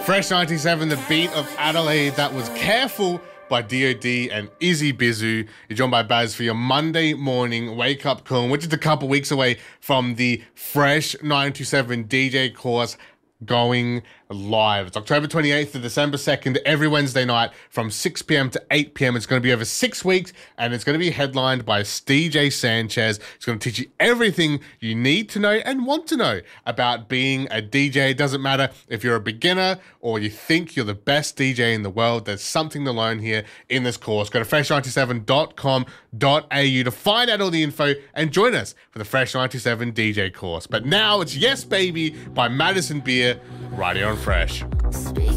Fresh 97, the beat of Adelaide. That was Careful by DOD and Izzy Bizu. You're joined by Baz for your Monday morning wake-up call, which is a couple weeks away from the Fresh 927 DJ course going live. It's October 28th to December 2nd, every Wednesday night from 6 p.m. to 8 p.m. It's going to be over 6 weeks, and it's going to be headlined by DJ Sanchez. It's going to teach you everything you need to know and want to know about being a DJ. It doesn't matter if you're a beginner or you think you're the best DJ in the world. There's something to learn here in this course. Go to fresh97.com.au to find out all the info and join us for the Fresh 97 DJ course. But now it's Yes Baby by Madison Beer right here on Fresh. Speak